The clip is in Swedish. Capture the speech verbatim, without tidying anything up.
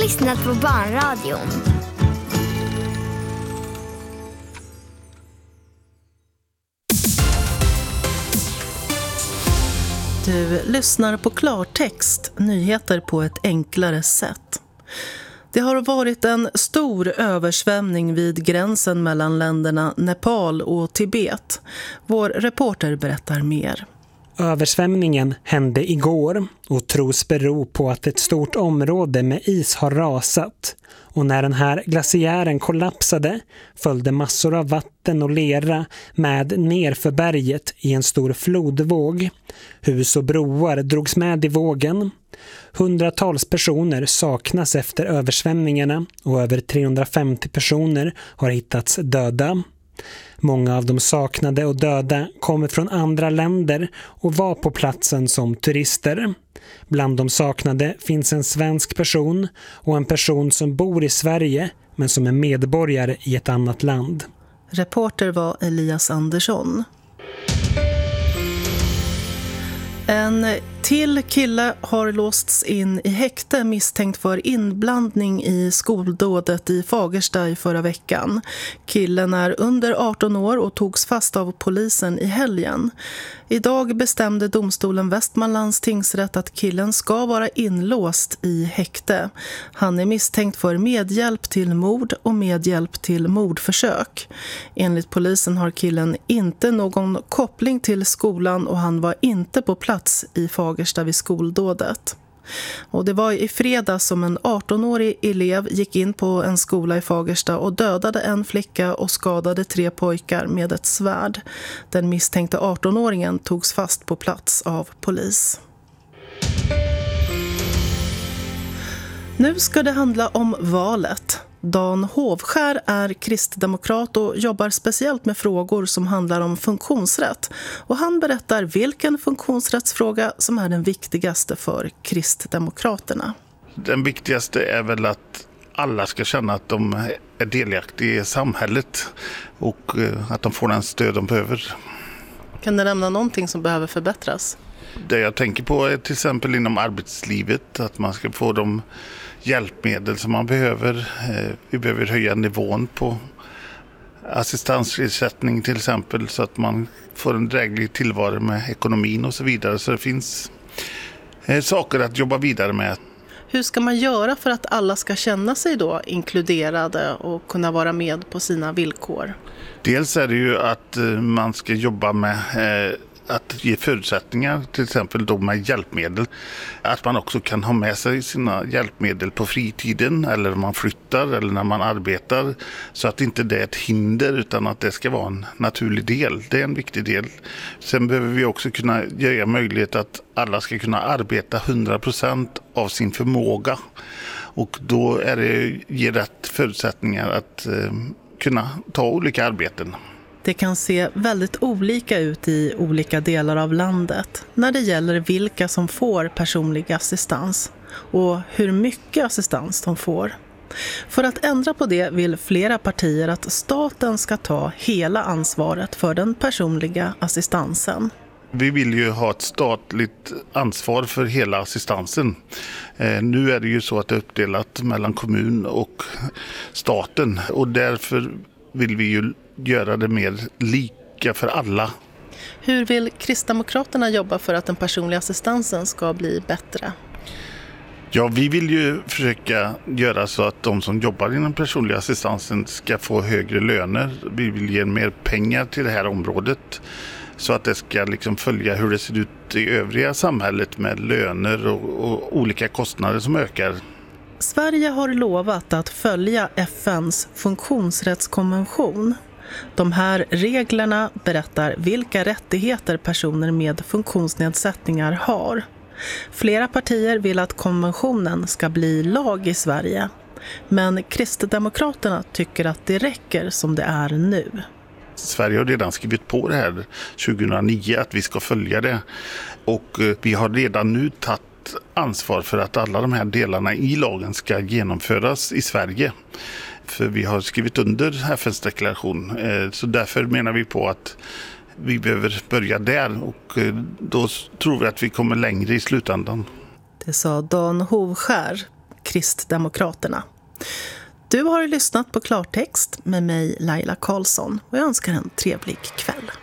lyssnat på Barnradion. Du lyssnar på klartext, nyheter på ett enklare sätt. Det har varit en stor översvämning vid gränsen mellan länderna Nepal och Tibet. Vår reporter berättar mer. Översvämningen hände igår och tros bero på att ett stort område med is har rasat. Och när den här glaciären kollapsade följde massor av vatten och lera med ner för berget i en stor flodvåg. Hus och broar drogs med i vågen. Hundratals personer saknas efter översvämningarna och över trehundrafemtio personer har hittats döda. Många av de saknade och döda kommer från andra länder och var på platsen som turister. Bland de saknade finns en svensk person och en person som bor i Sverige men som är medborgare i ett annat land. Reporter var Elias Andersson. En till kille har låsts in i häkte misstänkt för inblandning i skoldådet i Fagersta i förra veckan. Killen är under arton år och togs fast av polisen i helgen. Idag bestämde domstolen Västmanlands tingsrätt att killen ska vara inlåst i häkte. Han är misstänkt för medhjälp till mord och medhjälp till mordförsök. Enligt polisen har killen inte någon koppling till skolan och han var inte på plats i Fagersta vid skoldådet. Och det var i fredag som en arton-årig elev gick in på en skola i Fagersta och dödade en flicka och skadade tre pojkar med ett svärd. Den misstänkte arton-åringen togs fast på plats av polis. Nu ska det handla om valet. Dan Hovskär är kristdemokrat och jobbar speciellt med frågor som handlar om funktionsrätt. Och han berättar vilken funktionsrättsfråga som är den viktigaste för kristdemokraterna. Den viktigaste är väl att alla ska känna att de är delaktiga i samhället och att de får den stöd de behöver. Kan du nämna någonting som behöver förbättras? Det jag tänker på är till exempel inom arbetslivet att man ska få de hjälpmedel som man behöver. Vi behöver höja nivån på assistansersättning till exempel så att man får en dräglig tillvaro med ekonomin och så vidare. Så det finns saker att jobba vidare med. Hur ska man göra för att alla ska känna sig då inkluderade och kunna vara med på sina villkor? Dels är det ju att man ska jobba med att ge förutsättningar, till exempel då med hjälpmedel. Att man också kan ha med sig sina hjälpmedel på fritiden eller när man flyttar eller när man arbetar. Så att inte det är ett hinder utan att det ska vara en naturlig del. Det är en viktig del. Sen behöver vi också kunna göra möjlighet att alla ska kunna arbeta hundra procent av sin förmåga. Och då är det ge rätt förutsättningar att eh, kunna ta olika arbeten. Det kan se väldigt olika ut i olika delar av landet när det gäller vilka som får personlig assistans och hur mycket assistans de får. För att ändra på det vill flera partier att staten ska ta hela ansvaret för den personliga assistansen. Vi vill ju ha ett statligt ansvar för hela assistansen. Eh, nu är det ju så att det är uppdelat mellan kommun och staten och därför vill vi ju göra det mer lika för alla. Hur vill Kristdemokraterna jobba för att den personliga assistansen ska bli bättre? Ja, vi vill ju försöka göra så att de som jobbar inom personliga assistansen ska få högre löner. Vi vill ge mer pengar till det här området så att det ska liksom följa hur det ser ut i övriga samhället med löner och, och olika kostnader som ökar. Sverige har lovat att följa F N:s funktionsrättskonvention. De här reglerna berättar vilka rättigheter personer med funktionsnedsättningar har. Flera partier vill att konventionen ska bli lag i Sverige. Men Kristdemokraterna tycker att det räcker som det är nu. Sverige har redan skrivit på det här tjugohundranio att vi ska följa det. Och vi har redan nu tagit ansvar för att alla de här delarna i lagen ska genomföras i Sverige. För vi har skrivit under F N:s deklaration. Så därför menar vi på att vi behöver börja där och då tror vi att vi kommer längre i slutändan. Det sa Dan Hovskär, Kristdemokraterna. Du har lyssnat på Klartext med mig Laila Karlsson och jag önskar en trevlig kväll.